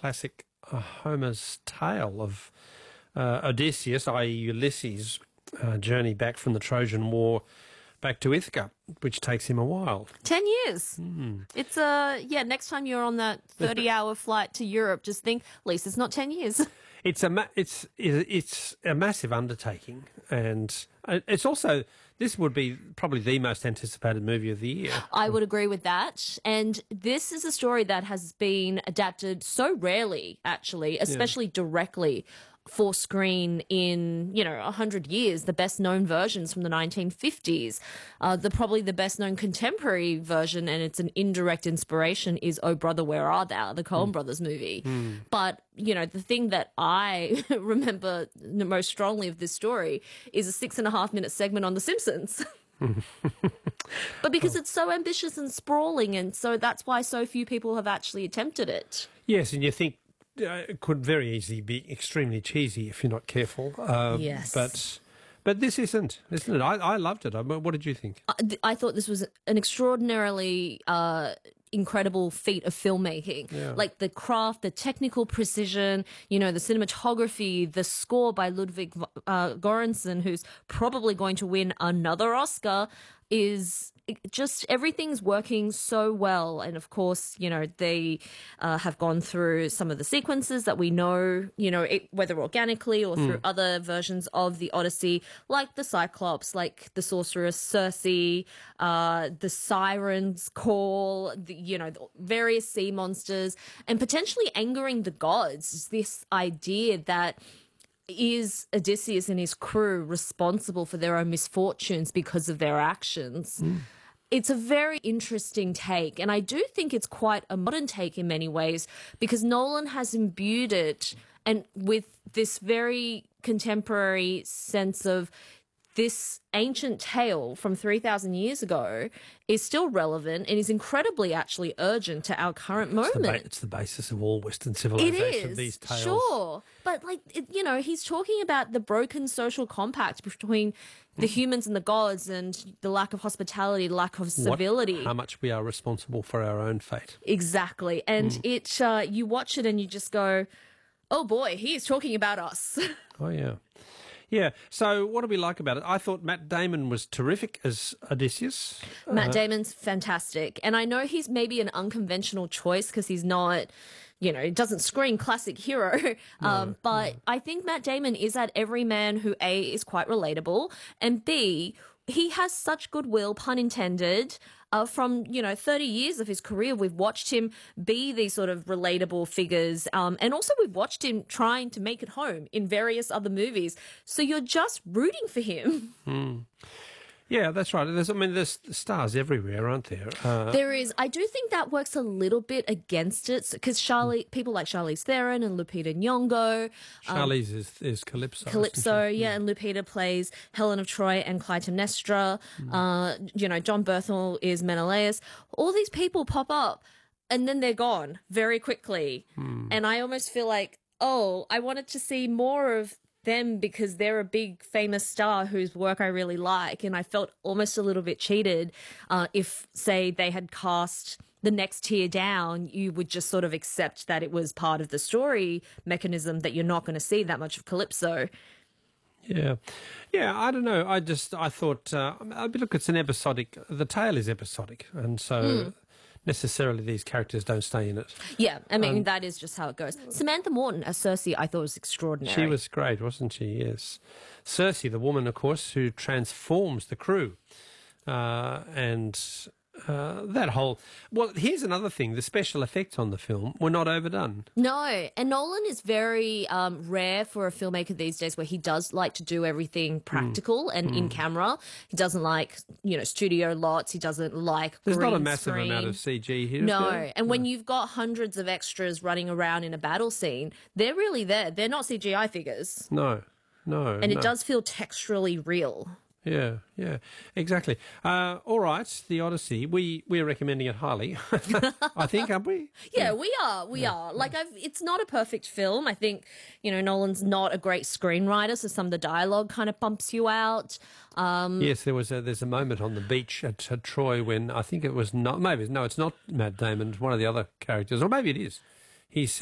classic Homer's tale of Odysseus, i.e. Ulysses' journey back from the Trojan War back to Ithaca, which takes him a while. 10 years. It's next time you're on that 30-hour flight to Europe, just think, at least it's not 10 years. It's a massive undertaking, and it's also, this would be probably the most anticipated movie of the year. I would agree with that. And this is a story that has been adapted so rarely, actually, especially directly for screen in, 100 years. The best known versions from the 1950s, probably the best known contemporary version, and it's an indirect inspiration, is Oh Brother, Where Art Thou, the Coen Brothers movie. But, the thing that I remember the most strongly of this story is a 6.5-minute segment on The Simpsons. But because it's so ambitious and sprawling, and so that's why so few people have actually attempted it. Yes, and you think it could very easily be extremely cheesy if you're not careful. Yes. But this isn't it? I loved it. What did you think? I thought this was an extraordinarily incredible feat of filmmaking. Yeah. Like the craft, the technical precision, the cinematography, the score by Ludwig Göransson, who's probably going to win another Oscar, is just everything's working so well. And of course, they have gone through some of the sequences that we know, whether organically or through other versions of the Odyssey, like the Cyclops, like the sorceress Circe, the Siren's call, the various sea monsters, and potentially angering the gods. This idea that is Odysseus and his crew responsible for their own misfortunes because of their actions? It's a very interesting take, and I do think it's quite a modern take in many ways, because Nolan has imbued it and with this very contemporary sense of this ancient tale from 3,000 years ago is still relevant and is incredibly actually urgent to our current moment. It's the basis of all Western civilization, it is, these tales. Sure. But, he's talking about the broken social compact between the humans and the gods, and the lack of hospitality, the lack of civility. How much we are responsible for our own fate. Exactly. And you watch it and you just go, oh boy, he is talking about us. Oh, yeah. Yeah, so what do we like about it? I thought Matt Damon was terrific as Odysseus. Matt Damon's fantastic. And I know he's maybe an unconventional choice because he's not, doesn't scream classic hero. But I think Matt Damon is that everyman who, A, is quite relatable, and B, he has such goodwill, pun intended. From 30 years of his career, we've watched him be these sort of relatable figures, and also we've watched him trying to make it home in various other movies. So you're just rooting for him. Yeah, that's right. There's stars everywhere, aren't there? There is. I do think that works a little bit against it, because people like Charlize Theron and Lupita Nyong'o. Charlize is Calypso. Calypso, and Lupita plays Helen of Troy and Clytemnestra. John Berthel is Menelaus. All these people pop up, and then they're gone very quickly. And I almost feel like, I wanted to see more of them because they're a big famous star whose work I really like, and I felt almost a little bit cheated if, say, they had cast the next tier down. You would just sort of accept that it was part of the story mechanism that you're not going to see that much of Calypso. Yeah, I don't know. I thought, look, it's an episodic, the tale is episodic, and so necessarily these characters don't stay in it. Yeah, I mean, that is just how it goes. Samantha Morton as Circe, I thought was extraordinary. She was great, wasn't she? Yes. Circe, the woman, of course, who transforms the crew. That whole... Well, here's another thing. The special effects on the film were not overdone. No, and Nolan is very rare for a filmmaker these days where he does like to do everything practical and in camera. He doesn't like, studio lots. He doesn't like There's green not a massive screen. amount of CG here. No, and when you've got hundreds of extras running around in a battle scene, they're really there. They're not CGI figures. No. And it does feel texturally real. Yeah, exactly. All right, The Odyssey. We're recommending it highly, I think, aren't we? Yeah, we are. We are. Like, it's not a perfect film. I think, Nolan's not a great screenwriter, so some of the dialogue kind of bumps you out. Yes, there's a moment on the beach at Troy when I think it was not. Maybe it's not Matt Damon. It's one of the other characters, or maybe it is. He